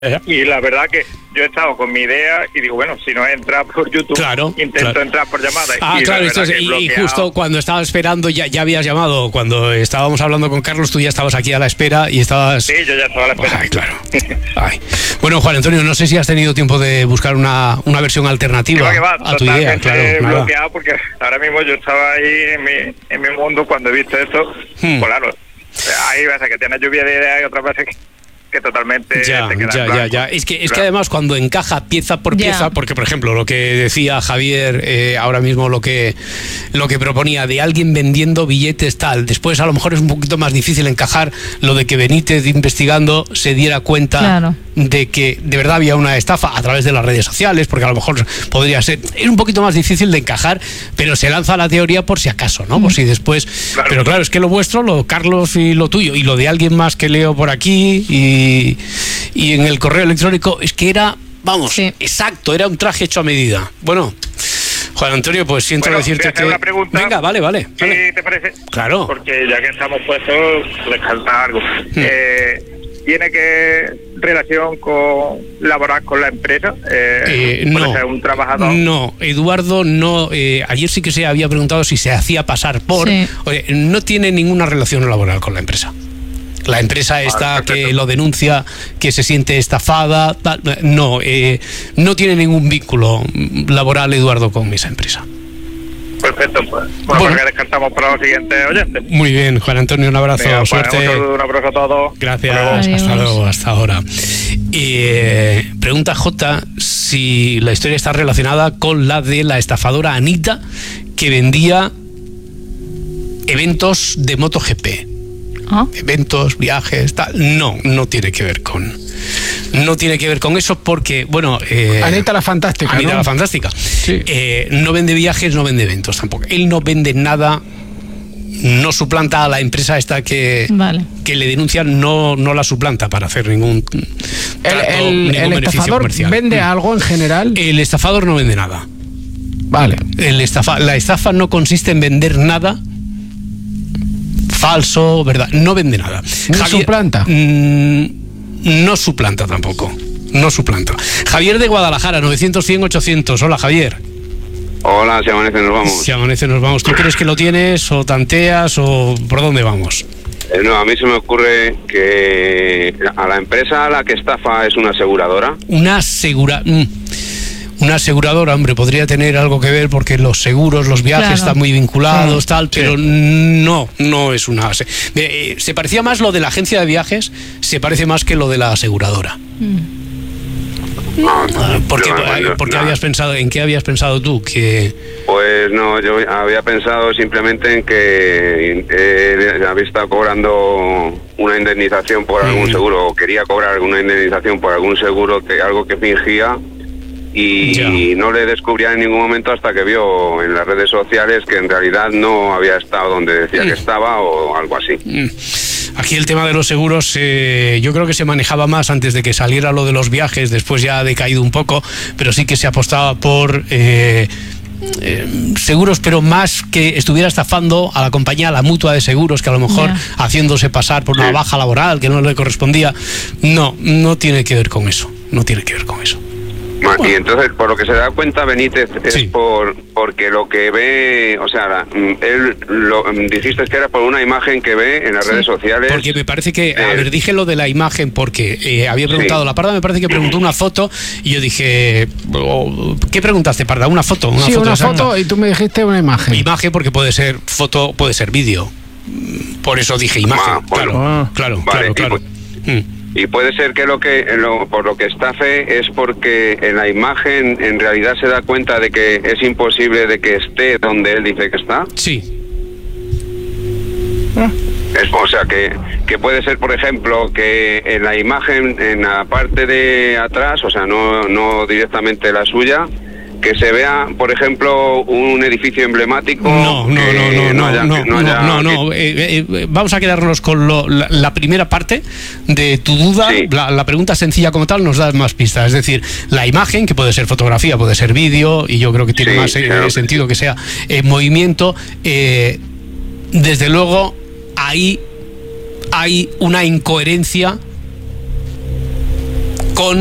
Y la verdad que yo he estado con mi idea y digo, bueno, si no entra por YouTube, intento entrar por llamada. Y justo cuando estaba esperando, ya habías llamado. Cuando estábamos hablando con Carlos, tú ya estabas aquí a la espera y estabas... Sí, yo ya estaba a la espera. Ay, claro. Ay. Bueno, Juan Antonio, no sé si has tenido tiempo de buscar una versión alternativa a tu idea. Claro, bloqueado, porque ahora mismo yo estaba ahí en mi mundo cuando he visto esto. Pues claro, hay veces que tienes lluvia de ideas y otras veces que totalmente ya. Es que además cuando encaja pieza por pieza, porque por ejemplo lo que decía Javier ahora mismo, lo que proponía de alguien vendiendo billetes tal, después a lo mejor es un poquito más difícil encajar lo de que Benítez investigando se diera cuenta de que de verdad había una estafa a través de las redes sociales, porque a lo mejor podría ser, es un poquito más difícil de encajar, pero se lanza la teoría por si acaso, ¿no? Por si después, pero claro, es que lo vuestro, lo Carlos y lo tuyo y lo de alguien más que leo por aquí y en el correo electrónico, es que era, exacto, era un traje hecho a medida. Bueno, Juan Antonio, pues siento decirte que... Una pregunta. Venga, vale. ¿Sí te parece? Claro. Porque ya que estamos puestos, les falta algo. ¿Tiene que relación con laborar con la empresa? No. Ser un trabajador. No, Eduardo, no. Ayer sí que se había preguntado si se hacía pasar por... Oye, no tiene ninguna relación laboral con la empresa. La empresa esta que lo denuncia, que se siente estafada, no tiene ningún vínculo laboral Eduardo con esa empresa. Perfecto, pues. Bueno, porque descartamos para los siguientes oyentes. Muy bien, Juan Antonio, un abrazo, suerte. Un abrazo a todos. Gracias, hasta luego, hasta ahora. Pregunta J si la historia está relacionada con la de la estafadora Anita, que vendía eventos de MotoGP. Eventos, viajes, tal. No tiene que ver con eso, porque bueno, Anita la Fantástica, Anita la Fantástica, sí. No vende viajes, no vende eventos tampoco. Él no vende nada, no suplanta a la empresa esta que le denuncian, no la suplanta para hacer ningún el estafador comercial. ¿Vende algo en general? El estafador no vende nada. Vale. La estafa no consiste en vender nada falso, ¿verdad? No vende nada. ¿No suplanta? No suplanta tampoco. No suplanta. Javier de Guadalajara, 900-100-800. Hola, Javier. Hola, si amanece nos vamos. Si amanece nos vamos. ¿Tú crees que lo tienes o tanteas o por dónde vamos? No, a mí se me ocurre que a la empresa a la que estafa es una aseguradora. Una aseguradora, hombre, podría tener algo que ver porque los seguros, los viajes están muy vinculados, pero no es una... se parecía más lo de la agencia de viajes, se parece más que lo de la aseguradora. ¿Por qué habías pensado, en qué habías pensado tú? Pues no, yo había pensado simplemente en que había estado cobrando una indemnización por algún seguro, o quería cobrar una indemnización por algún seguro, algo que fingía. Y no le descubría en ningún momento hasta que vio en las redes sociales que en realidad no había estado donde decía que estaba o algo así. Aquí el tema de los seguros yo creo que se manejaba más antes de que saliera lo de los viajes, después ya ha decaído un poco, pero sí que se apostaba por seguros, pero más que estuviera estafando a la compañía, a la mutua de seguros, que a lo mejor haciéndose pasar por una baja laboral que no le correspondía. No tiene que ver con eso. No tiene que ver con eso. Y entonces, por lo que se da cuenta Benítez, es porque lo que ve, o sea, él dijiste que era por una imagen que ve en las redes sociales. Porque me parece que, dije lo de la imagen porque había preguntado, la Parda me parece que preguntó una foto y yo dije, ¿qué preguntaste, Parda? ¿Una foto? Una foto y tú me dijiste una imagen. Imagen porque puede ser foto, puede ser vídeo. Por eso dije imagen. Claro. Y puede ser que por lo que estafe es porque en la imagen en realidad se da cuenta de que es imposible de que esté donde él dice que está. Sí. O sea que puede ser, por ejemplo, que en la imagen, en la parte de atrás, o sea, no directamente la suya, que se vea, por ejemplo, un edificio emblemático. No. Vamos a quedarnos con la primera parte de tu duda. La pregunta sencilla como tal nos da más pistas. Es decir, la imagen, que puede ser fotografía, puede ser vídeo, y yo creo que tiene más sentido que sea movimiento. Desde luego, ahí hay una incoherencia